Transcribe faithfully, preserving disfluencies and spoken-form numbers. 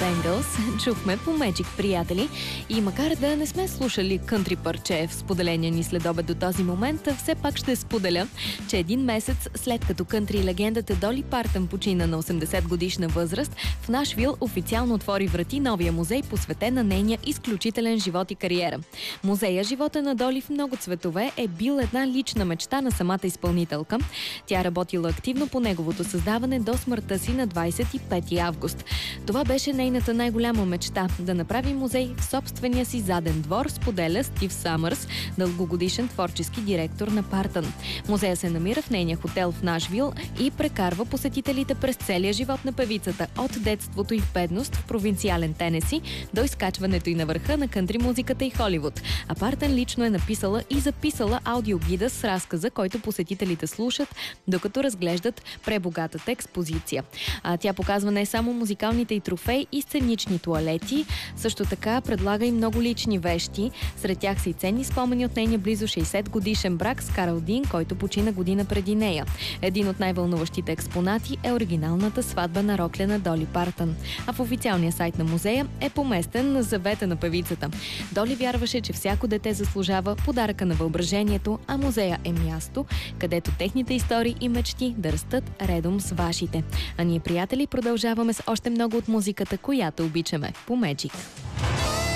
Bengals чухме по Magic, приятели. И макар да не сме слушали кънтри парче в споделения ни следобед до този момент, все пак ще споделя, че един месец след като кънтри легендата Доли Партън почина на осемдесет годишна възраст, в Нашвил официално отвори врати новия музей, посветен на нейния изключителен живот и кариера. Музея "Живота на Доли в много цветове" е бил една лична мечта на самата изпълнителка. Тя работила активно по неговото създаване до смъртта си на двадесет и пети август. Това беше нейната най-голяма мечта – да направи музей в собствения си заден двор, споделя Стив Самърс, дългогодишен творчески директор на Партън. Музея се намира в нейния хотел в Нашвил и прекарва посетителите през целия живот на певицата, от детството и в бедност в провинциален Тенеси до изкачването й на върха на кънтри музиката и Холивуд. А Партън лично е написала и записала аудиогида с разказа, който посетителите слушат, докато разглеждат пребогатата експозиция. А тя показва не само музикалните и трофеи и сценични туалети, също така предлага и много лични вещи. Сред тях са и ценни спомени от нейния близо шейсет годишен брак с Карл Дин, който почина година преди нея. Един от най-вълнуващите експонати е оригиналната сватба на рокля на Доли Партън. А в официалния сайт на музея е поместен на завета на певицата. Доли вярваше, че всяко дете заслужава подаръка на въображението, а музея е място, където техните истории и мечти да растат редом с вашите. А ние, приятели, продължаваме с още много от музиката, която обичаме по Magic.